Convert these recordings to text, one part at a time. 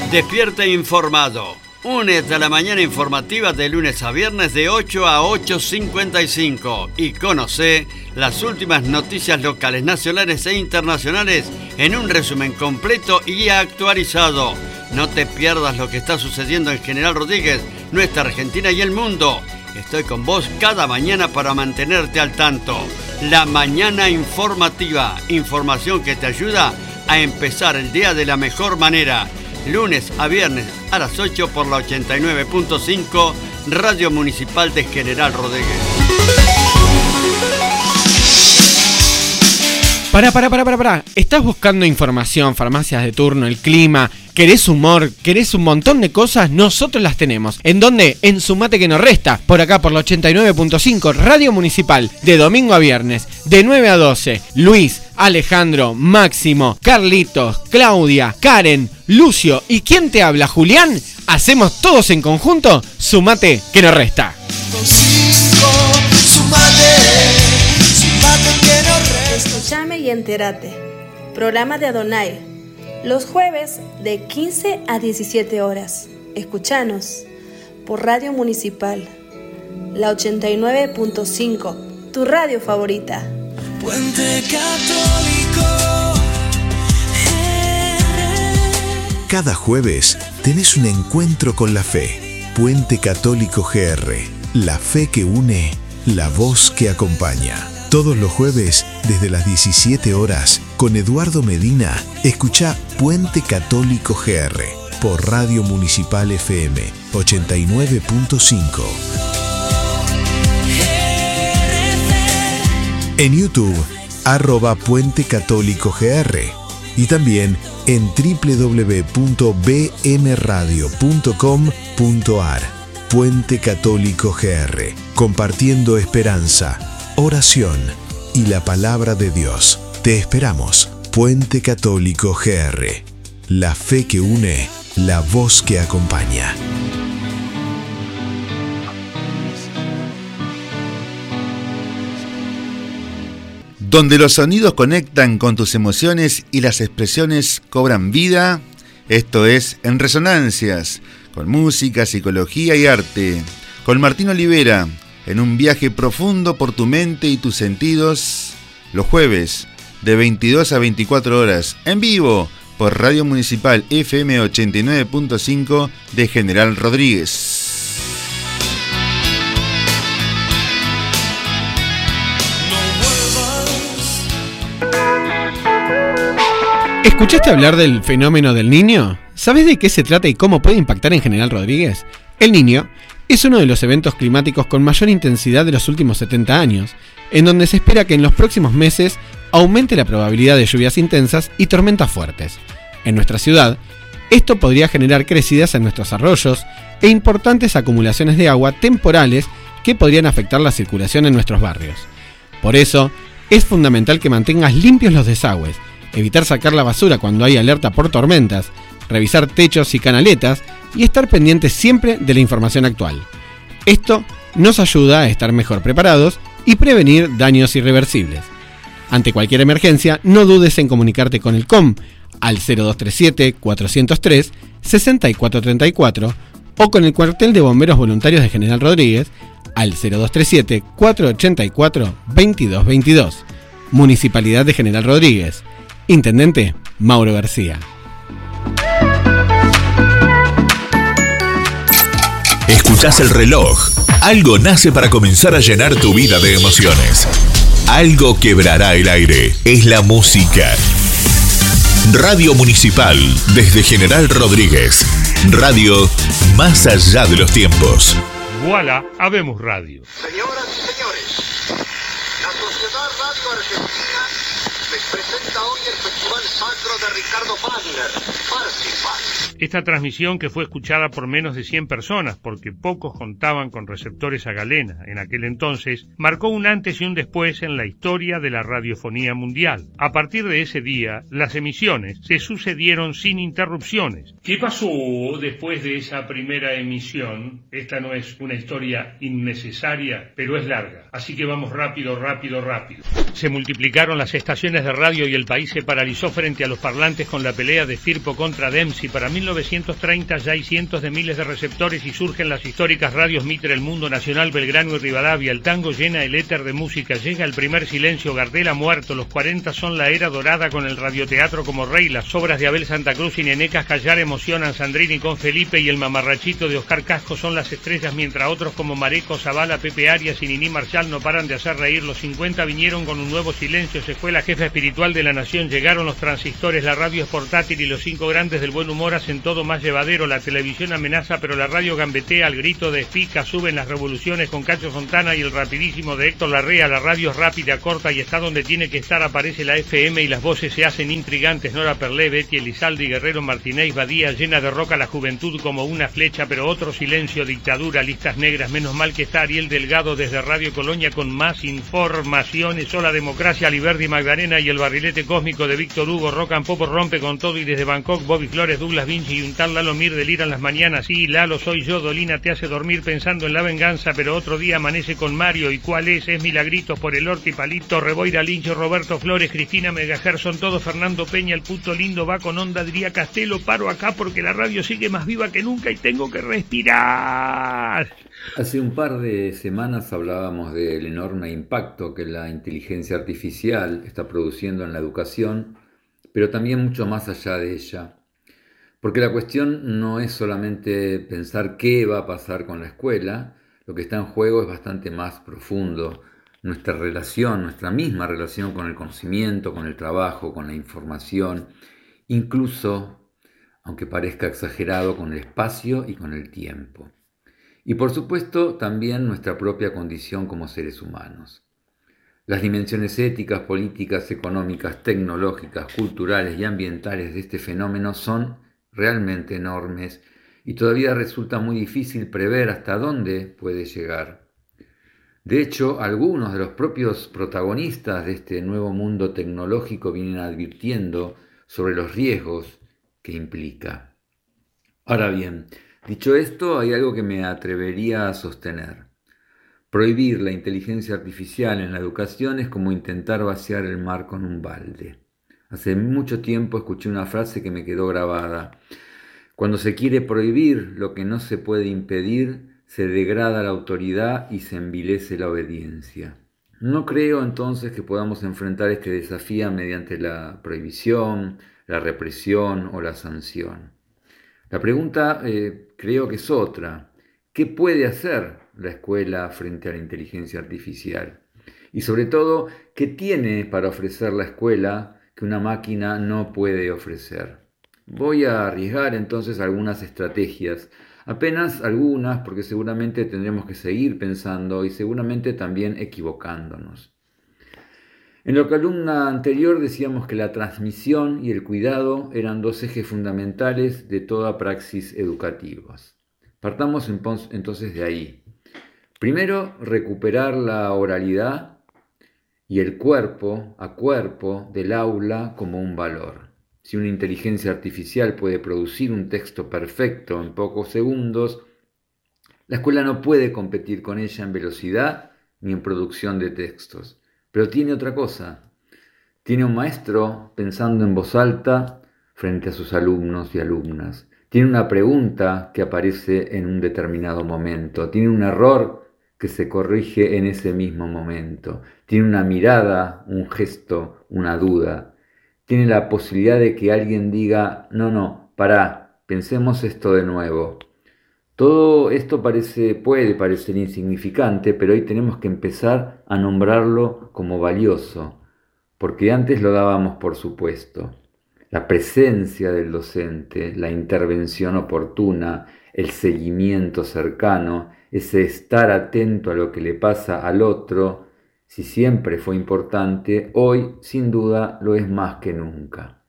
Despierta informado. Únete a la mañana informativa de lunes a viernes de 8 a 8:55 y conoce las últimas noticias locales, nacionales e internacionales en un resumen completo y actualizado. No te pierdas lo que está sucediendo en General Rodríguez, nuestra Argentina y el mundo. Estoy con vos cada mañana para mantenerte al tanto. La mañana informativa, información que te ayuda a empezar el día de la mejor manera. Lunes a viernes a las 8 por la 89.5 Radio Municipal de General Rodríguez. Pará. ¿Estás buscando información, farmacias de turno, el clima? ¿Querés humor? ¿Querés un montón de cosas? Nosotros las tenemos. ¿En dónde? En Sumate que nos resta. Por acá, por la 89.5 Radio Municipal. De domingo a viernes. De 9 a 12. Luis, Alejandro, Máximo, Carlitos, Claudia, Karen, Lucio y ¿quién te habla? Julián. Hacemos todos en conjunto Sumate que nos resta. Escúchame y entérate. Programa de Adonai. Los jueves de 15 a 17 horas. Escuchanos por Radio Municipal. La 89.5. Tu radio favorita. Puente Católico. Cada jueves tenés un encuentro con la fe. Puente Católico GR. La fe que une, la voz que acompaña. Todos los jueves, desde las 17 horas, con Eduardo Medina, escuchá Puente Católico GR por Radio Municipal FM 89.5. En YouTube, @Puente Católico GR y también en www.bmradio.com.ar. Puente Católico GR, compartiendo esperanza, oración y la palabra de Dios. Te esperamos. Puente Católico GR. La fe que une, la voz que acompaña. Donde los sonidos conectan con tus emociones y las expresiones cobran vida. Esto es En Resonancias, con música, psicología y arte. Con Martín Olivera, en un viaje profundo por tu mente y tus sentidos, los jueves de 22 a 24 horas, en vivo por Radio Municipal FM 89.5 de General Rodríguez. ¿Escuchaste hablar del fenómeno del Niño? ¿Sabes de qué se trata y cómo puede impactar en General Rodríguez? El Niño es uno de los eventos climáticos con mayor intensidad de los últimos 70 años, en donde se espera que en los próximos meses aumente la probabilidad de lluvias intensas y tormentas fuertes. En nuestra ciudad, esto podría generar crecidas en nuestros arroyos e importantes acumulaciones de agua temporales que podrían afectar la circulación en nuestros barrios. Por eso, es fundamental que mantengas limpios los desagües, evitar sacar la basura cuando hay alerta por tormentas, revisar techos y canaletas y estar pendientes siempre de la información actual. Esto nos ayuda a estar mejor preparados y prevenir daños irreversibles. Ante cualquier emergencia, no dudes en comunicarte con el COM al 0237-403-6434 o con el cuartel de bomberos voluntarios de General Rodríguez al 0237-484-2222. Municipalidad de General Rodríguez. Intendente Mauro García. Escuchás el reloj. Algo nace para comenzar a llenar tu vida de emociones. Algo quebrará el aire. Es la música. Radio Municipal, desde General Rodríguez. Radio más allá de los tiempos. Voilà, habemos radio. Señoras y señores, la Sociedad Radio Argentina les presenta hoy el Festival Sacro de Ricardo Wagner, Parsifal. Esta transmisión, que fue escuchada por menos de 100 personas, porque pocos contaban con receptores a galena en aquel entonces, marcó un antes y un después en la historia de la radiofonía mundial. A partir de ese día, las emisiones se sucedieron sin interrupciones. ¿Qué pasó después de esa primera emisión? Esta no es una historia innecesaria, pero es larga. Así que vamos rápido. Se multiplicaron las estaciones de radio y el país se paralizó frente a los parlantes con la pelea de Firpo contra Dempsey para 19 1930 ya hay cientos de miles de receptores y surgen las históricas radios Mitre, El Mundo, Nacional, Belgrano y Rivadavia. El tango llena el éter de música, llega el primer silencio, Gardel ha muerto, los 40 son la era dorada con el radioteatro como rey, las obras de Abel Santa Cruz y Nené Cascallar emocionan, Sandrini con Felipe y el mamarrachito de Oscar Casco son las estrellas, mientras otros como Mareco, Zavala, Pepe Arias y Niní Marshall no paran de hacer reír. Los 50 vinieron con un nuevo silencio, se fue la jefa espiritual de la nación, llegaron los transistores, la radio es portátil y los 5 grandes del buen humor hacen todo más llevadero. La televisión amenaza pero la radio gambetea, al grito de Espica suben las revoluciones con Cacho Fontana y el rapidísimo de Héctor Larrea. La radio es rápida, corta y está donde tiene que estar, aparece la FM y las voces se hacen intrigantes. Nora Perlé, Betty Elizalde y Guerrero Martínez Badía, llena de roca la juventud como una flecha, pero otro silencio, dictadura, listas negras. Menos mal que está Ariel Delgado desde Radio Colonia con más informaciones. Hola Democracia, Aliberdi Magdalena y el barrilete cósmico de Víctor Hugo. Rock and Pop rompe con todo y desde Bangkok Bobby Flores, Douglas Vinci y un tal Lalo Mir deliran las mañanas. Sí, Lalo, soy yo, Dolina te hace dormir pensando en la venganza, pero otro día amanece con Mario. ¿Y cuál es? Es Milagritos por el Orti, Palito, Reboira, Lincho, Roberto Flores, Cristina Megajer, son todos Fernando Peña, el puto lindo va con onda, diría Castelo. Paro acá porque la radio sigue más viva que nunca y tengo que respirar. Hace un par de semanas hablábamos del enorme impacto que la inteligencia artificial está produciendo en la educación, pero también mucho más allá de ella. Porque la cuestión no es solamente pensar qué va a pasar con la escuela, lo que está en juego es bastante más profundo. Nuestra relación, nuestra misma relación con el conocimiento, con el trabajo, con la información, incluso, aunque parezca exagerado, con el espacio y con el tiempo. Y por supuesto también nuestra propia condición como seres humanos. Las dimensiones éticas, políticas, económicas, tecnológicas, culturales y ambientales de este fenómeno son realmente enormes y todavía resulta muy difícil prever hasta dónde puede llegar. De hecho, algunos de los propios protagonistas de este nuevo mundo tecnológico vienen advirtiendo sobre los riesgos que implica. Ahora bien, dicho esto, hay algo que me atrevería a sostener. Prohibir la inteligencia artificial en la educación es como intentar vaciar el mar con un balde. Hace mucho tiempo escuché una frase que me quedó grabada. Cuando se quiere prohibir lo que no se puede impedir, se degrada la autoridad y se envilece la obediencia. No creo entonces que podamos enfrentar este desafío mediante la prohibición, la represión o la sanción. La pregunta creo que es otra. ¿Qué puede hacer la escuela frente a la inteligencia artificial? Y sobre todo, ¿qué tiene para ofrecer la escuela que una máquina no puede ofrecer? Voy a arriesgar entonces algunas estrategias, apenas algunas porque seguramente tendremos que seguir pensando y seguramente también equivocándonos. En la columna anterior decíamos que la transmisión y el cuidado eran dos ejes fundamentales de toda praxis educativa. Partamos entonces de ahí. Primero, recuperar la oralidad y el cuerpo a cuerpo del aula como un valor. Si una inteligencia artificial puede producir un texto perfecto en pocos segundos, la escuela no puede competir con ella en velocidad ni en producción de textos. Pero tiene otra cosa. Tiene un maestro pensando en voz alta frente a sus alumnos y alumnas. Tiene una pregunta que aparece en un determinado momento. Tiene un error que se corrige en ese mismo momento. Tiene una mirada, un gesto, una duda. Tiene la posibilidad de que alguien diga, no, pará, pensemos esto de nuevo. Todo esto puede parecer insignificante, pero hoy tenemos que empezar a nombrarlo como valioso, porque antes lo dábamos por supuesto. La presencia del docente, la intervención oportuna, el seguimiento cercano, ese estar atento a lo que le pasa al otro, si siempre fue importante, hoy sin duda lo es más que nunca.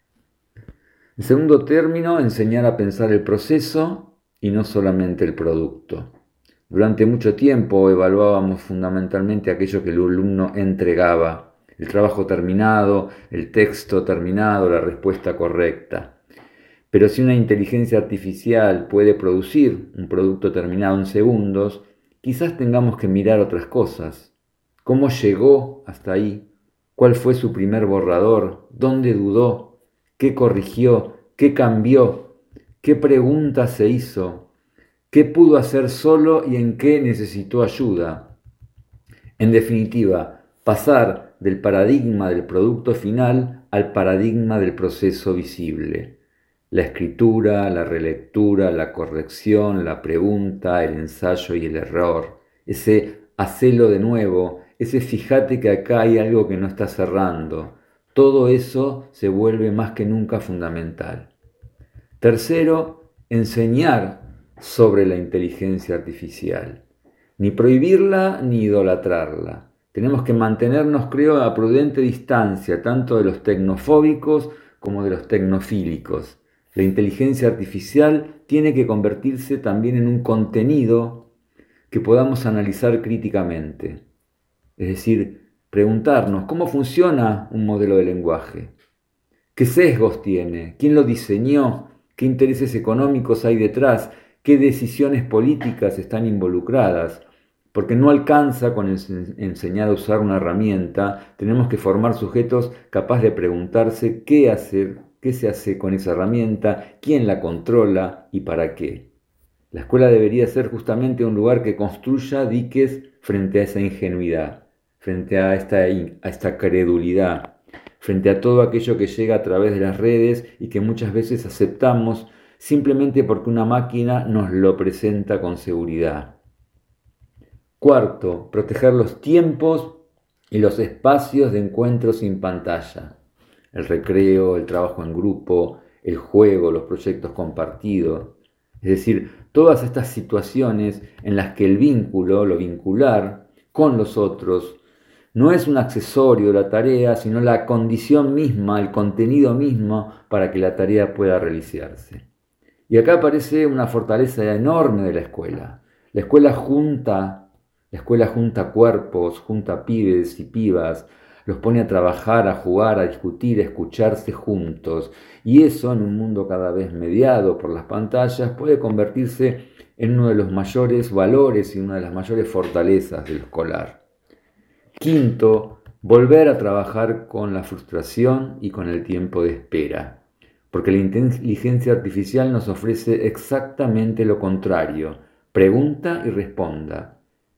En segundo término, enseñar a pensar el proceso y no solamente el producto. Durante mucho tiempo evaluábamos fundamentalmente aquello que el alumno entregaba, el trabajo terminado, el texto terminado, la respuesta correcta. Pero si una inteligencia artificial puede producir un producto terminado en segundos, quizás tengamos que mirar otras cosas. ¿Cómo llegó hasta ahí? ¿Cuál fue su primer borrador? ¿Dónde dudó? ¿Qué corrigió? ¿Qué cambió? ¿Qué preguntas se hizo? ¿Qué pudo hacer solo y en qué necesitó ayuda? En definitiva, pasar del paradigma del producto final al paradigma del proceso visible. La escritura, la relectura, la corrección, la pregunta, el ensayo y el error. Ese hacelo de nuevo, ese fíjate que acá hay algo que no está cerrando. Todo eso se vuelve más que nunca fundamental. Tercero, enseñar sobre la inteligencia artificial. Ni prohibirla ni idolatrarla. Tenemos que mantenernos, creo, a prudente distancia, tanto de los tecnofóbicos como de los tecnofílicos. La inteligencia artificial tiene que convertirse también en un contenido que podamos analizar críticamente. Es decir, preguntarnos cómo funciona un modelo de lenguaje, qué sesgos tiene, quién lo diseñó, qué intereses económicos hay detrás, qué decisiones políticas están involucradas. Porque no alcanza con enseñar a usar una herramienta, tenemos que formar sujetos capaces de preguntarse qué se hace con esa herramienta, quién la controla y para qué. La escuela debería ser justamente un lugar que construya diques frente a esa ingenuidad, frente a esta credulidad, frente a todo aquello que llega a través de las redes y que muchas veces aceptamos simplemente porque una máquina nos lo presenta con seguridad. Cuarto, proteger los tiempos y los espacios de encuentro sin pantalla. El recreo, el trabajo en grupo, el juego, los proyectos compartidos. Es decir, todas estas situaciones en las que el vínculo, lo vincular con los otros, no es un accesorio de la tarea, sino la condición misma, el contenido mismo para que la tarea pueda realizarse. Y acá aparece una fortaleza enorme de la escuela. La escuela junta cuerpos, junta pibes y pibas, los pone a trabajar, a jugar, a discutir, a escucharse juntos. Y eso, en un mundo cada vez mediado por las pantallas, puede convertirse en uno de los mayores valores y una de las mayores fortalezas del escolar. Quinto, volver a trabajar con la frustración y con el tiempo de espera. Porque la inteligencia artificial nos ofrece exactamente lo contrario. Pregunta y responda.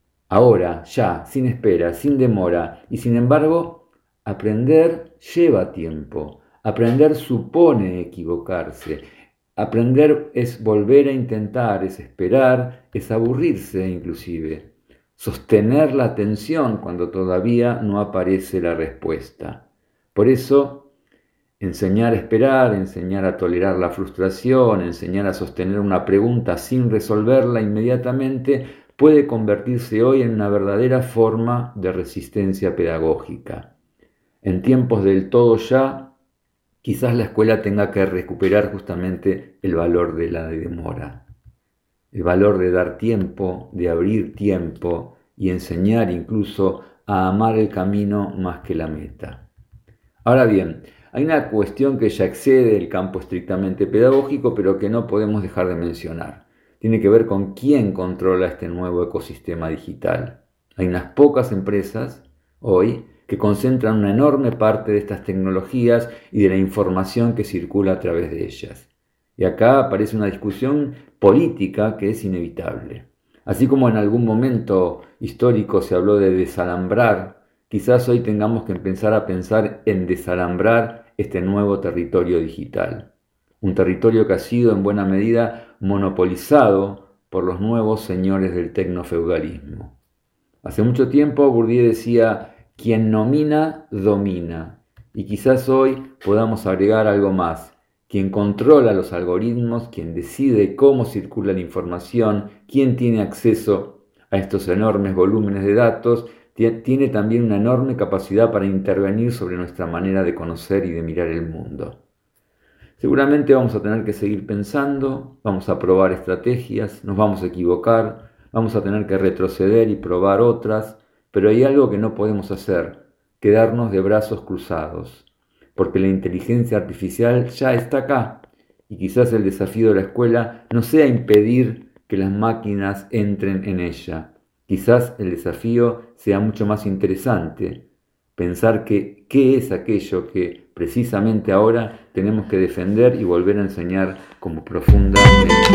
Ahora, ya, sin espera, sin demora, y sin embargo, aprender lleva tiempo. Aprender supone equivocarse. Aprender es volver a intentar, es esperar, es aburrirse inclusive. Sostener la atención cuando todavía no aparece la respuesta. Por eso, enseñar a esperar, enseñar a tolerar la frustración, enseñar a sostener una pregunta sin resolverla inmediatamente, puede convertirse hoy en una verdadera forma de resistencia pedagógica. En tiempos del todo ya, quizás la escuela tenga que recuperar justamente el valor de la demora, el valor de dar tiempo, de abrir tiempo y enseñar incluso a amar el camino más que la meta. Ahora bien, hay una cuestión que ya excede el campo estrictamente pedagógico, pero que no podemos dejar de mencionar. Tiene que ver con quién controla este nuevo ecosistema digital. Hay unas pocas empresas hoy que concentran una enorme parte de estas tecnologías y de la información que circula a través de ellas. Y acá aparece una discusión política que es inevitable. Así como en algún momento histórico se habló de desalambrar, quizás hoy tengamos que empezar a pensar en desalambrar este nuevo territorio digital. Un territorio que ha sido en buena medida monopolizado por los nuevos señores del tecnofeudalismo. Hace mucho tiempo Bourdieu decía, quien nomina, domina. Y quizás hoy podamos agregar algo más. Quien controla los algoritmos, quien decide cómo circula la información, quien tiene acceso a estos enormes volúmenes de datos, tiene también una enorme capacidad para intervenir sobre nuestra manera de conocer y de mirar el mundo. Seguramente vamos a tener que seguir pensando, vamos a probar estrategias, nos vamos a equivocar, vamos a tener que retroceder y probar otras, pero hay algo que no podemos hacer, quedarnos de brazos cruzados, porque la inteligencia artificial ya está acá y quizás el desafío de la escuela no sea impedir que las máquinas entren en ella. Quizás el desafío sea mucho más interesante, pensar qué es aquello que precisamente ahora tenemos que defender y volver a enseñar como profundamente.